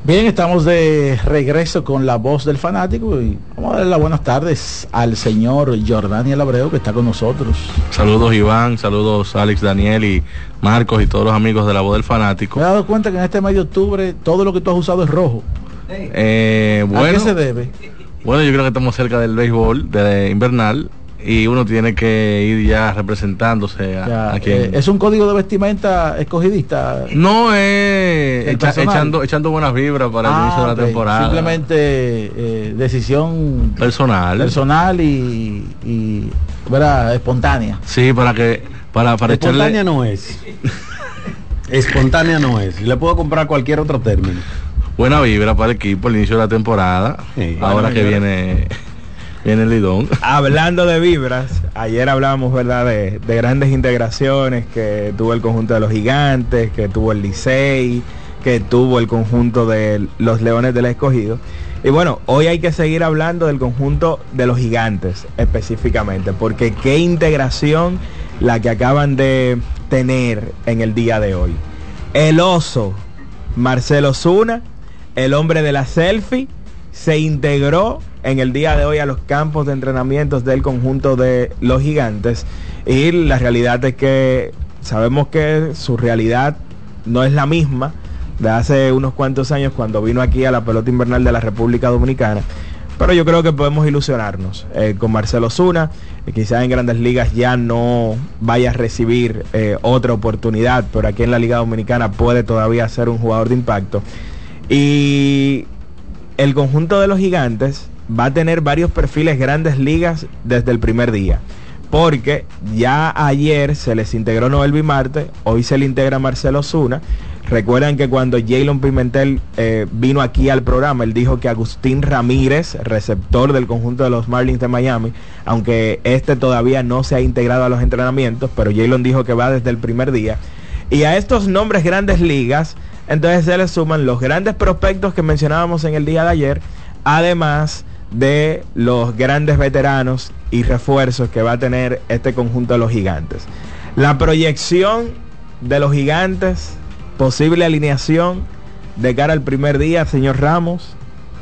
Bien, estamos de regreso con la voz del fanático y vamos a darle las buenas tardes al señor Jordaniel Abreu que está con nosotros. Saludos Iván, saludos Alex, Daniel y Marcos y todos los amigos de la voz del fanático. Me he dado cuenta que en este mes de octubre todo lo que tú has usado es rojo. ¿A qué se debe? Bueno, yo creo que estamos cerca del béisbol de invernal y uno tiene que ir ya representándose a quien... ¿Es un código de vestimenta escogidista? No, echando buenas vibras para el inicio de la temporada. Simplemente decisión personal y ¿verdad? Espontánea. Sí, para espontánea echarle... no es. Espontánea no es. Le puedo comprar cualquier otro término. Buena vibra para el equipo al inicio de la temporada. Sí, ahora que viene el lidón. Hablando de vibras, ayer hablábamos, ¿verdad?, de grandes integraciones que tuvo el conjunto de los Gigantes, que tuvo el Licey, que tuvo el conjunto de los Leones del Escogido. Y bueno, hoy hay que seguir hablando del conjunto de los Gigantes específicamente, porque qué integración la que acaban de tener en el día de hoy. El oso Marcell Ozuna, el hombre de la selfie, se integró en el día de hoy a los campos de entrenamientos del conjunto de los Gigantes, y la realidad es que sabemos que su realidad no es la misma de hace unos cuantos años cuando vino aquí a la pelota invernal de la República Dominicana, pero yo creo que podemos ilusionarnos con Marcell Ozuna. Quizás en Grandes Ligas ya no vaya a recibir otra oportunidad, pero aquí en la Liga Dominicana puede todavía ser un jugador de impacto. Y el conjunto de los Gigantes va a tener varios perfiles Grandes Ligas desde el primer día, porque ya ayer se les integró Noelvi Marte, hoy se le integra Marcell Ozuna. Recuerdan que cuando Jaylon Pimentel vino aquí al programa, él dijo que Agustín Ramírez, receptor del conjunto de los Marlins de Miami, aunque este todavía no se ha integrado a los entrenamientos, pero Jaylon dijo que va desde el primer día. Y a estos nombres Grandes Ligas, entonces se les suman los grandes prospectos que mencionábamos en el día de ayer, además de los grandes veteranos y refuerzos que va a tener este conjunto de los Gigantes. La proyección de los Gigantes, posible alineación de cara al primer día, señor Ramos,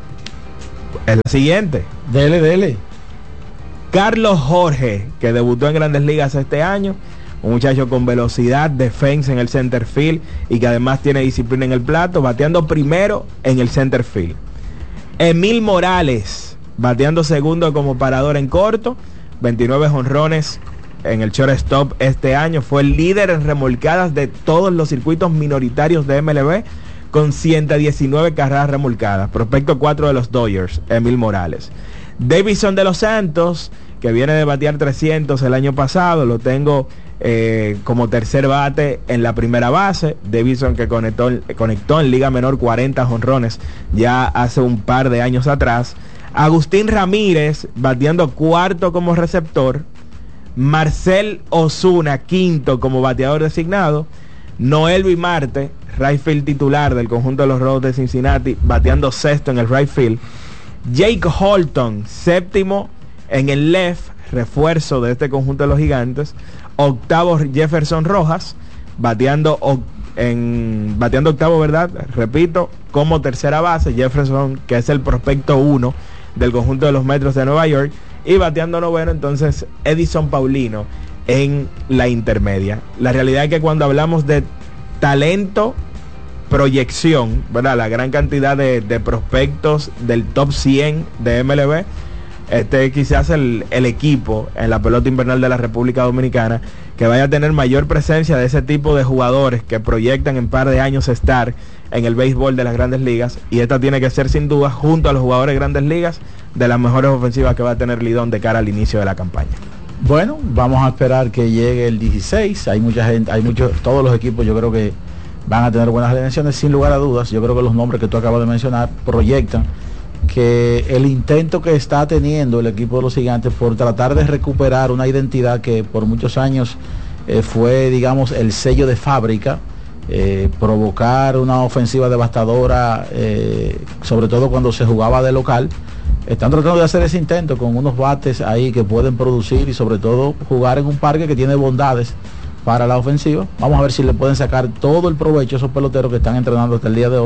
es la siguiente. Dele. Carlos Jorge, que debutó en Grandes Ligas este año, un muchacho con velocidad, defensa en el center field y que además tiene disciplina en el plato, bateando primero en el center field. Emil Morales, bateando segundo como parador en corto, 29 jonrones en el shortstop este año, fue el líder en remolcadas de todos los circuitos minoritarios de MLB, con 119 carreras remolcadas, prospecto 4 de los Dodgers, Emil Morales. Davidson de los Santos, que viene de batear 300 el año pasado, lo tengo como tercer bate en la primera base. Davidson, que conectó en Liga Menor 40 jonrones ya hace un par de años atrás. Agustín Ramírez, bateando cuarto como receptor. Marcell Ozuna, quinto como bateador designado. Noelvi Marte, right field titular del conjunto de los Rojos de Cincinnati, bateando sexto en el right field. Jake Holton, séptimo en el left, refuerzo de este conjunto de los Gigantes. Octavo Jefferson Rojas, bateando octavo, ¿verdad? Repito, como tercera base. Jefferson, que es el prospecto 1 del conjunto de los Metros de Nueva York. Y bateando noveno, entonces, Edison Paulino en la intermedia. La realidad es que cuando hablamos de talento, proyección, ¿verdad?, la gran cantidad de prospectos del top 100 de MLB, quizás el equipo en la pelota invernal de la República Dominicana que vaya a tener mayor presencia de ese tipo de jugadores que proyectan en par de años estar en el béisbol de las Grandes Ligas, y esta tiene que ser sin duda, junto a los jugadores de Grandes Ligas, de las mejores ofensivas que va a tener Lidón de cara al inicio de la campaña. Bueno, vamos a esperar que llegue el 16. Hay mucha gente, todos los equipos yo creo que van a tener buenas alineaciones, sin lugar a dudas. Yo creo que los nombres que tú acabas de mencionar proyectan que el intento que está teniendo el equipo de los Gigantes por tratar de recuperar una identidad que por muchos años fue, digamos, el sello de fábrica, provocar una ofensiva devastadora, sobre todo cuando se jugaba de local. Están tratando de hacer ese intento con unos bates ahí que pueden producir y sobre todo jugar en un parque que tiene bondades para la ofensiva. Vamos a ver si le pueden sacar todo el provecho a esos peloteros que están entrenando hasta el día de hoy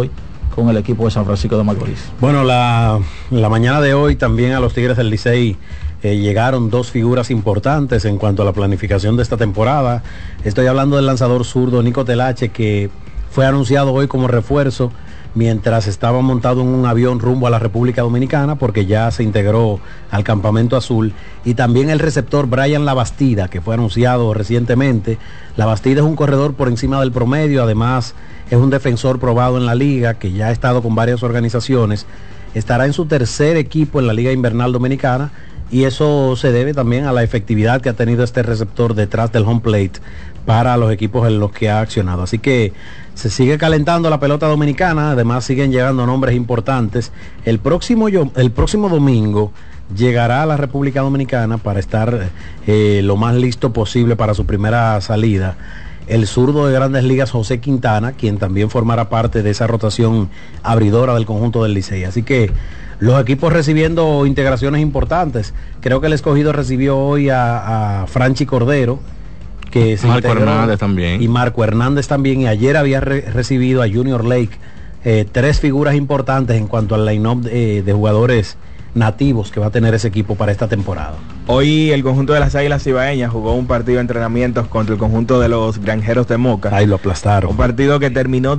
con el equipo de San Francisco de Macorís. Bueno, la mañana de hoy también a los Tigres del Licey llegaron dos figuras importantes en cuanto a la planificación de esta temporada. Estoy hablando del lanzador zurdo Nico Telache, que fue anunciado hoy como refuerzo mientras estaba montado en un avión rumbo a la República Dominicana, porque ya se integró al Campamento Azul. Y también el receptor Brian Labastida, que fue anunciado recientemente. Labastida es un corredor por encima del promedio, además es un defensor probado en la liga, que ya ha estado con varias organizaciones. Estará en su tercer equipo en la Liga Invernal Dominicana, y eso se debe también a la efectividad que ha tenido este receptor detrás del home plate para los equipos en los que ha accionado. Así que se sigue calentando la pelota dominicana, además siguen llegando nombres importantes. El próximo domingo llegará a la República Dominicana para estar lo más listo posible para su primera salida el zurdo de Grandes Ligas José Quintana, quien también formará parte de esa rotación abridora del conjunto del Licey. Así que los equipos recibiendo integraciones importantes. Creo que el Escogido recibió hoy a Franchi Cordero, que se Marco integró, Hernández también. Y Marco Hernández también, y ayer había recibido a Junior Lake, tres figuras importantes en cuanto al line-up de jugadores nativos que va a tener ese equipo para esta temporada. Hoy el conjunto de las Águilas Cibaeñas jugó un partido de entrenamientos contra el conjunto de los Granjeros de Moca. Ahí lo aplastaron. Un partido que terminó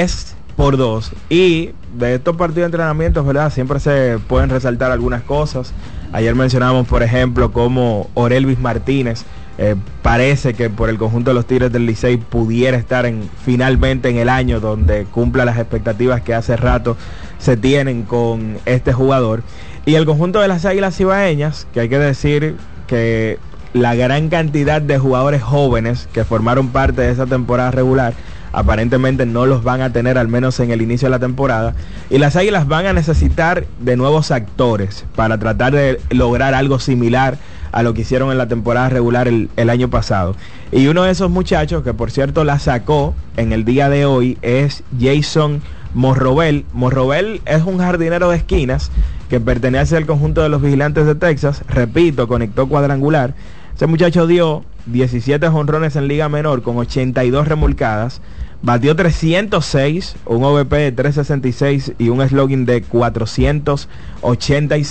10-2. Y de estos partidos de entrenamientos, ¿verdad?, siempre se pueden resaltar algunas cosas. Ayer mencionamos, por ejemplo, cómo Orelvis Martínez parece que por el conjunto de los Tigres del Licey pudiera estar finalmente en el año donde cumpla las expectativas que hace rato se tienen con este jugador. Y el conjunto de las Águilas Cibaeñas, que hay que decir que la gran cantidad de jugadores jóvenes que formaron parte de esa temporada regular aparentemente no los van a tener, al menos en el inicio de la temporada, y las Águilas van a necesitar de nuevos actores para tratar de lograr algo similar a lo que hicieron en la temporada regular el año pasado. Y uno de esos muchachos, que por cierto la sacó en el día de hoy, es Jason Morrobel. Morrobel es un jardinero de esquinas que pertenece al conjunto de los Vigilantes de Texas. Repito, conectó cuadrangular. Ese muchacho dio 17 jonrones en Liga Menor con 82 remolcadas, batió 306, un OVP de 366 y un slugging de 486.